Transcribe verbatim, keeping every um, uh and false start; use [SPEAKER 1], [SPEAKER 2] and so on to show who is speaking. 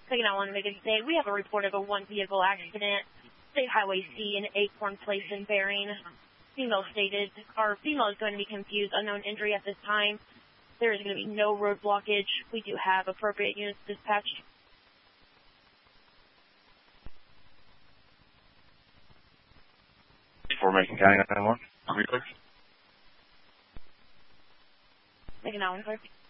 [SPEAKER 1] Second, I want to make it say we have a report of a one-vehicle accident, State Highway C in Acorn Place in Bering. Female stated, our female is going to be confused, unknown injury at this time. There is going to be no road blockage. We do have appropriate units dispatched.
[SPEAKER 2] For Macon County nine one one. Are we clear?
[SPEAKER 1] Macon nine one one, clear.